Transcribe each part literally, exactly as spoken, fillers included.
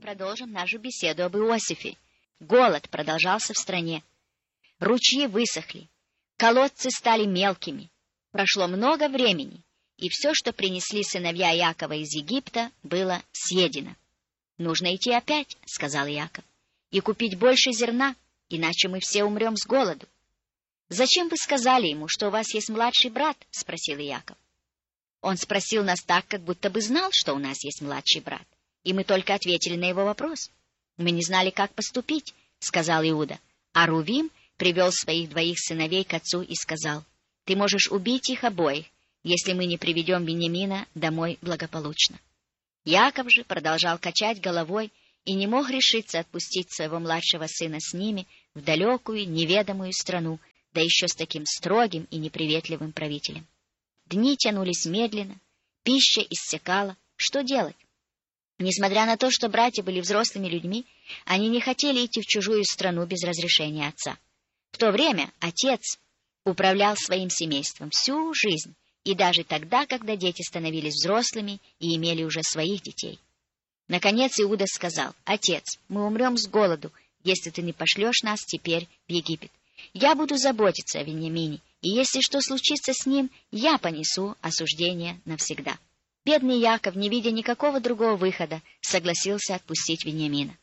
продолжим нашу беседу об Иосифе. Голод продолжался в стране. Ручьи высохли, колодцы стали мелкими. Прошло много времени, и все, что принесли сыновья Иакова из Египта, было съедено. «Нужно идти опять», — сказал Иаков, — «и купить больше зерна, иначе мы все умрем с голоду». «Зачем вы сказали ему, что у вас есть младший брат?» — спросил Иаков. Он спросил нас так, как будто бы знал, что у нас есть младший брат, и мы только ответили на его вопрос. «Мы не знали, как поступить», — сказал Иуда. А Рувим привел своих двоих сыновей к отцу и сказал: «Ты можешь убить их обоих, если мы не приведем Вениамина домой благополучно». Иаков же продолжал качать головой и не мог решиться отпустить своего младшего сына с ними в далекую, неведомую страну, да еще с таким строгим и неприветливым правителем. Дни тянулись медленно, пища иссякала. Что делать? Несмотря на то, что братья были взрослыми людьми, они не хотели идти в чужую страну без разрешения отца. В то время отец управлял своим семейством всю жизнь, и даже тогда, когда дети становились взрослыми и имели уже своих детей. Наконец Иуда сказал: «Отец, мы умрем с голоду, если ты не пошлешь нас теперь в Египет. Я буду заботиться о Вениамине, и если что случится с ним, я понесу осуждение навсегда». Бедный Иаков, не видя никакого другого выхода, согласился отпустить Вениамина.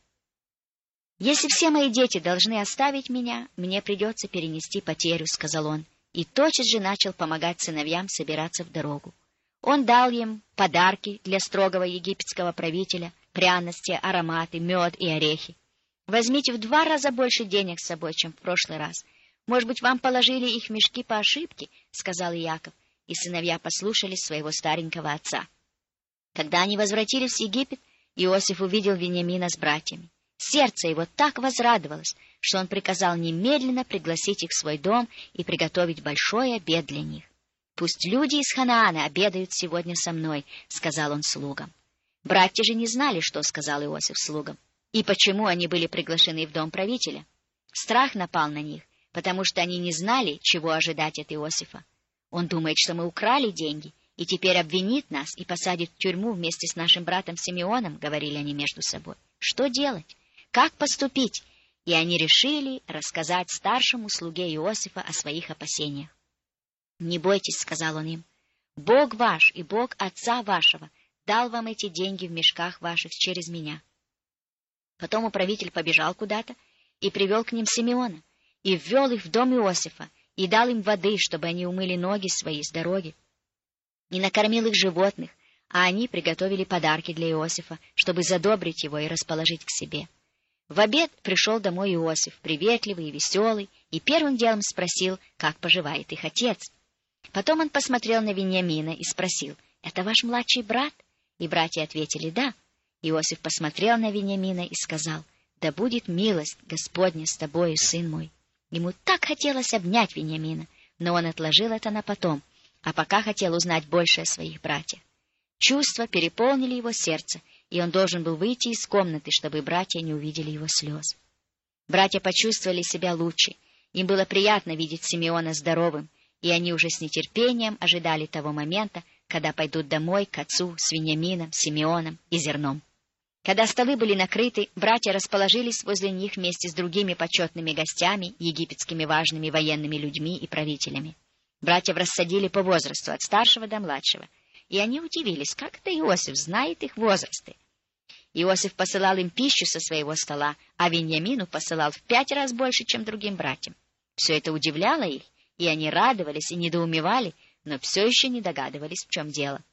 «Если все мои дети должны оставить меня, мне придется перенести потерю», — сказал он, и тотчас же начал помогать сыновьям собираться в дорогу. Он дал им подарки для строгого египетского правителя, пряности, ароматы, мед и орехи. «Возьмите в два раза больше денег с собой, чем в прошлый раз. Может быть, вам положили их в мешки по ошибке», — сказал Иаков, и сыновья послушались своего старенького отца. Когда они возвратились в Египет, Иосиф увидел Вениамина с братьями. Сердце его так возрадовалось, что он приказал немедленно пригласить их в свой дом и приготовить большой обед для них. «Пусть люди из Ханаана обедают сегодня со мной», — сказал он слугам. Братья же не знали, что сказал Иосиф слугам, и почему они были приглашены в дом правителя. Страх напал на них, потому что они не знали, чего ожидать от Иосифа. «Он думает, что мы украли деньги, и теперь обвинит нас и посадит в тюрьму вместе с нашим братом Симеоном», — говорили они между собой. «Что делать? Как поступить?» И они решили рассказать старшему слуге Иосифа о своих опасениях. «Не бойтесь», — сказал он им, — «Бог ваш и Бог отца вашего дал вам эти деньги в мешках ваших через меня». Потом управитель побежал куда-то и привел к ним Симеона, и ввел их в дом Иосифа, и дал им воды, чтобы они умыли ноги свои с дороги, и накормил их животных, а они приготовили подарки для Иосифа, чтобы задобрить его и расположить к себе. В обед пришел домой Иосиф, приветливый и веселый, и первым делом спросил, как поживает их отец. Потом он посмотрел на Вениамина и спросил: «Это ваш младший брат?» И братья ответили: «Да». Иосиф посмотрел на Вениамина и сказал: «Да будет милость Господня с тобою, сын мой». Ему так хотелось обнять Вениамина, но он отложил это на потом, а пока хотел узнать больше о своих братьях. Чувства переполнили его сердце, и он должен был выйти из комнаты, чтобы братья не увидели его слез. Братья почувствовали себя лучше. Им было приятно видеть Симеона здоровым, и они уже с нетерпением ожидали того момента, когда пойдут домой к отцу с Вениамином, Симеоном и зерном. Когда столы были накрыты, братья расположились возле них вместе с другими почетными гостями, египетскими важными военными людьми и правителями. Братьев рассадили по возрасту, от старшего до младшего, и они удивились, как это Иосиф знает их возрасты. Иосиф посылал им пищу со своего стола, а Вениамину посылал в пять раз больше, чем другим братьям. Все это удивляло их, и они радовались и недоумевали, но все еще не догадывались, в чем дело.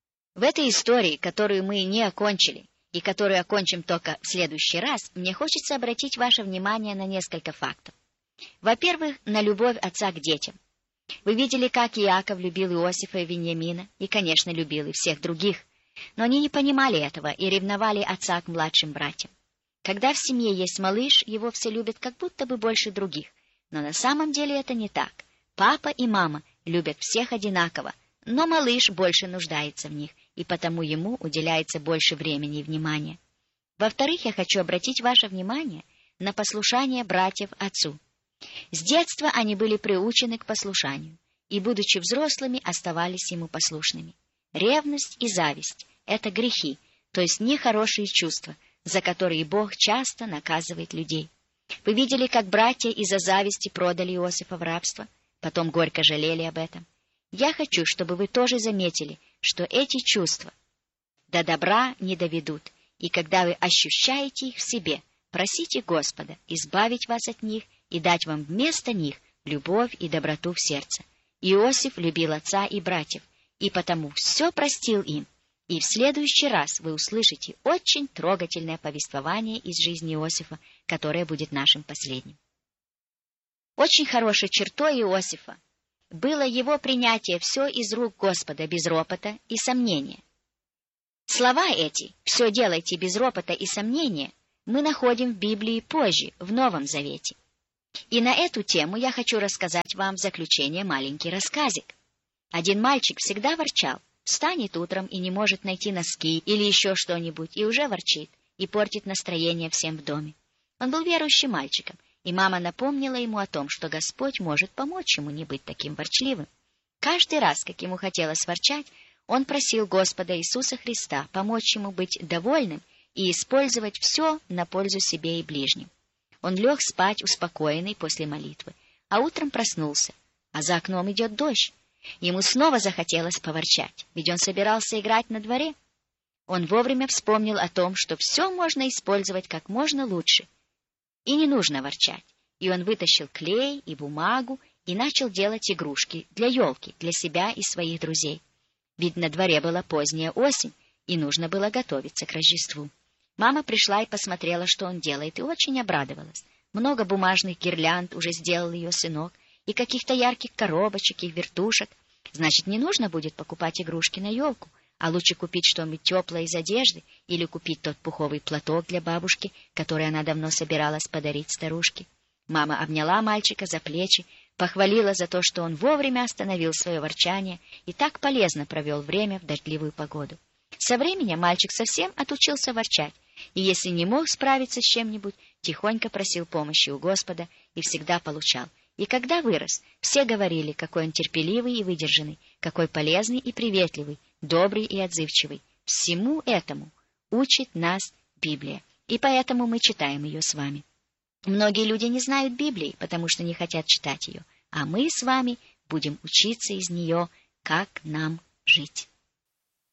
В этой истории, которую мы не окончили, и которую окончим только в следующий раз, мне хочется обратить ваше внимание на несколько фактов. Во-первых, на любовь отца к детям. Вы видели, как Иаков любил Иосифа и Вениамина, и, конечно, любил и всех других, но они не понимали этого и ревновали отца к младшим братьям. Когда в семье есть малыш, его все любят как будто бы больше других, но на самом деле это не так. Папа и мама любят всех одинаково, но малыш больше нуждается в них, и потому ему уделяется больше времени и внимания. Во-вторых, я хочу обратить ваше внимание на послушание братьев отцу. С детства они были приучены к послушанию, и, будучи взрослыми, оставались ему послушными. Ревность и зависть — это грехи, то есть нехорошие чувства, за которые Бог часто наказывает людей. Вы видели, как братья из-за зависти продали Иосифа в рабство, потом горько жалели об этом. Я хочу, чтобы вы тоже заметили, что эти чувства до добра не доведут, и когда вы ощущаете их в себе, просите Господа избавить вас от них и дать вам вместо них любовь и доброту в сердце. Иосиф любил отца и братьев, и потому все простил им. И в следующий раз вы услышите очень трогательное повествование из жизни Иосифа, которое будет нашим последним. Очень хорошей чертой Иосифа было его принятие все из рук Господа без ропота и сомнения. Слова эти «все делайте без ропота и сомнения» мы находим в Библии позже, в Новом Завете. И на эту тему я хочу рассказать вам в заключение маленький рассказик. Один мальчик всегда ворчал, встанет утром и не может найти носки или еще что-нибудь, и уже ворчит, и портит настроение всем в доме. Он был верующим мальчиком, и мама напомнила ему о том, что Господь может помочь ему не быть таким ворчливым. Каждый раз, как ему хотелось ворчать, он просил Господа Иисуса Христа помочь ему быть довольным и использовать все на пользу себе и ближним. Он лег спать успокоенный после молитвы, а утром проснулся, а за окном идет дождь. Ему снова захотелось поворчать, ведь он собирался играть на дворе. Он вовремя вспомнил о том, что все можно использовать как можно лучше, и не нужно ворчать. И он вытащил клей и бумагу и начал делать игрушки для елки, для себя и своих друзей. Ведь на дворе была поздняя осень, и нужно было готовиться к Рождеству. Мама пришла и посмотрела, что он делает, и очень обрадовалась. Много бумажных гирлянд уже сделал ее сынок, и каких-то ярких коробочек и вертушек. Значит, не нужно будет покупать игрушки на елку, а лучше купить что-нибудь теплое из одежды или купить тот пуховый платок для бабушки, который она давно собиралась подарить старушке. Мама обняла мальчика за плечи, похвалила за то, что он вовремя остановил свое ворчание и так полезно провел время в дождливую погоду. Со временем мальчик совсем отучился ворчать, и если не мог справиться с чем-нибудь, тихонько просил помощи у Господа и всегда получал. И когда вырос, все говорили, какой он терпеливый и выдержанный, какой полезный и приветливый, добрый и отзывчивый. Всему этому учит нас Библия, и поэтому мы читаем ее с вами. Многие люди не знают Библии, потому что не хотят читать ее, а мы с вами будем учиться из нее, как нам жить.